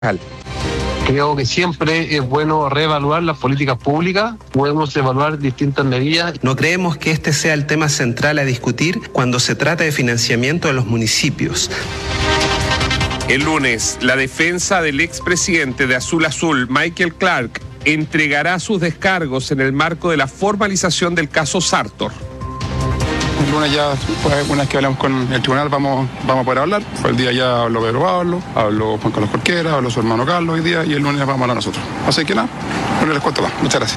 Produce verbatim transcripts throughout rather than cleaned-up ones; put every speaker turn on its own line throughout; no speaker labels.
Creo que siempre es bueno reevaluar las políticas públicas, podemos evaluar distintas medidas.
No creemos que este sea el tema central a discutir cuando se trata de financiamiento de los municipios.
El lunes, la defensa del expresidente de Azul Azul, Michael Clark, entregará sus descargos en el marco de la formalización del caso Sartor.
El lunes ya, pues, una vez que hablamos con el tribunal, vamos, vamos a poder hablar. Fue el día ya habló Pedro Pablo, habló Juan Carlos Jorquera, habló su hermano Carlos hoy día, y el lunes vamos a hablar nosotros. Así que nada, no les cuento más. Muchas gracias.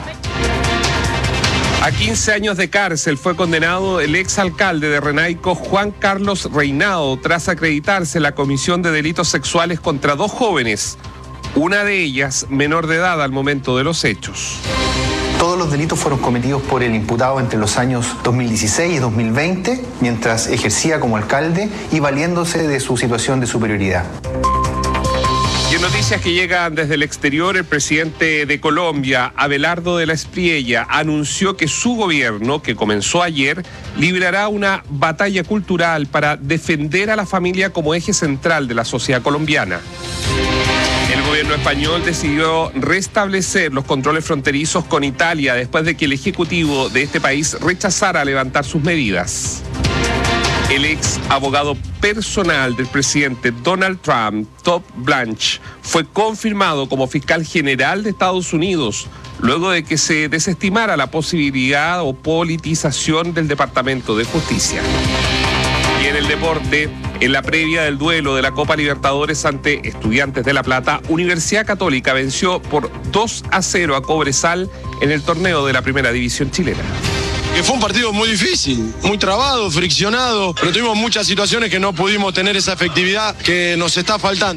A quince años de cárcel fue condenado el exalcalde de Renaico, Juan Carlos Reinado, tras acreditarse la comisión de delitos sexuales contra dos jóvenes, una de ellas menor de edad al momento de los hechos.
Todos los delitos fueron cometidos por el imputado entre los años dos mil dieciséis y dos mil veinte, mientras ejercía como alcalde y valiéndose de su situación de superioridad.
Y en noticias que llegan desde el exterior, el presidente de Colombia, Abelardo de la Espriella, anunció que su gobierno, que comenzó ayer, librará una batalla cultural para defender a la familia como eje central de la sociedad colombiana. El gobierno español decidió restablecer los controles fronterizos con Italia después de que el ejecutivo de este país rechazara levantar sus medidas. El ex abogado personal del presidente Donald Trump, Todd Blanche, fue confirmado como fiscal general de Estados Unidos luego de que se desestimara la posibilidad o politización del Departamento de Justicia. Y en el deporte, en la previa del duelo de la Copa Libertadores ante Estudiantes de La Plata, Universidad Católica venció por dos a cero a Cobresal en el torneo de la Primera División chilena.
Que fue un partido muy difícil, muy trabado, friccionado, pero tuvimos muchas situaciones que no pudimos tener esa efectividad que nos está faltando.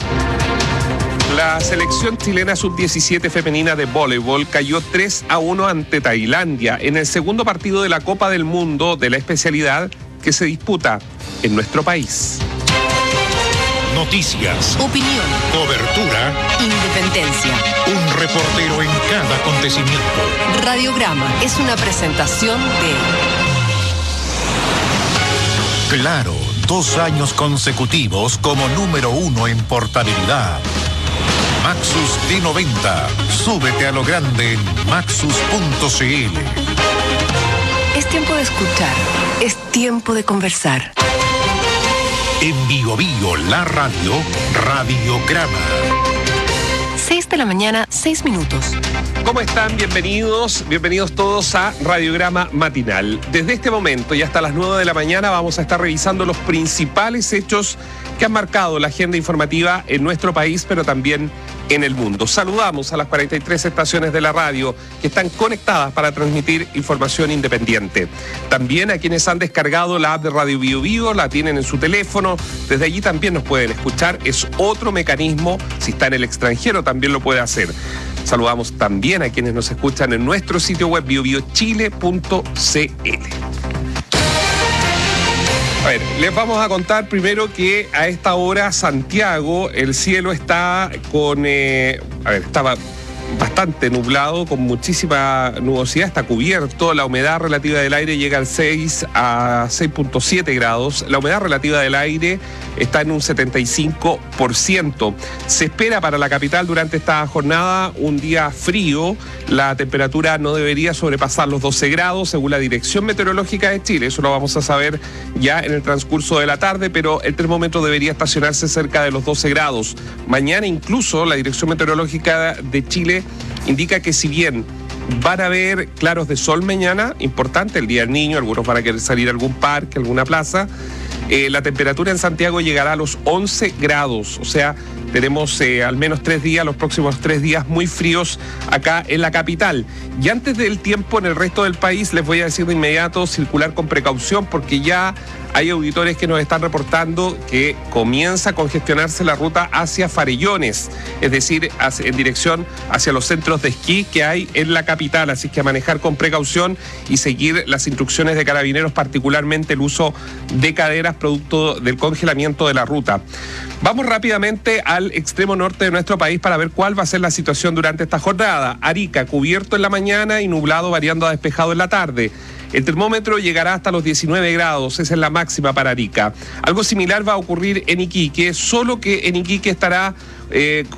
La selección chilena sub diecisiete femenina de voleibol cayó tres a uno ante Tailandia en el segundo partido de la Copa del Mundo de la especialidad que se disputa en nuestro país.
Noticias,
opinión,
cobertura,
independencia.
Un reportero en cada acontecimiento.
Radiograma es una presentación de
Claro, dos años consecutivos como número uno en portabilidad. Maxus D noventa. Súbete a lo grande en maxus punto c l.
Es tiempo de escuchar, es tiempo de conversar.
En Bio Bio, la radio, Radiograma.
seis de la mañana, seis minutos.
¿Cómo están? Bienvenidos, bienvenidos todos a Radiograma Matinal. Desde este momento y hasta las nueve de la mañana vamos a estar revisando los principales hechos que han marcado la agenda informativa en nuestro país, pero también en el mundo. Saludamos a las cuarenta y tres estaciones de la radio que están conectadas para transmitir información independiente. También a quienes han descargado la app de Radio Bio Bio, la tienen en su teléfono, desde allí también nos pueden escuchar. Es otro mecanismo, si está en el extranjero también lo puede hacer. Saludamos también a quienes nos escuchan en nuestro sitio web bio bio chile punto c l. A ver, les vamos a contar primero que a esta hora Santiago, el cielo está con, eh, a ver, estaba bastante nublado, con muchísima nubosidad, está cubierto, la humedad relativa del aire llega al seis a seis punto siete grados, la humedad relativa del aire está en un setenta y cinco por ciento. Se espera para la capital durante esta jornada un día frío, la temperatura no debería sobrepasar los doce grados según la Dirección Meteorológica de Chile, eso lo vamos a saber ya en el transcurso de la tarde, pero el termómetro debería estacionarse cerca de los doce grados. Mañana incluso la Dirección Meteorológica de Chile indica que si bien van a haber claros de sol mañana, importante el Día del Niño, algunos van a querer salir a algún parque, alguna plaza, eh, la temperatura en Santiago llegará a los once grados, o sea, tenemos eh, al menos tres días, los próximos tres días muy fríos acá en la capital. Y antes del tiempo en el resto del país, les voy a decir de inmediato, circular con precaución, porque ya hay auditores que nos están reportando que comienza a congestionarse la ruta hacia Farellones, es decir, hacia, en dirección hacia los centros de esquí que hay en la capital, así que a manejar con precaución y seguir las instrucciones de Carabineros, particularmente el uso de caderas producto del congelamiento de la ruta. Vamos rápidamente al extremo norte de nuestro país para ver cuál va a ser la situación durante esta jornada. Arica, cubierto en la mañana y nublado variando a despejado en la tarde. El termómetro llegará hasta los diecinueve grados, esa es la máxima para Arica. Algo similar va a ocurrir en Iquique, solo que en Iquique estará... Eh,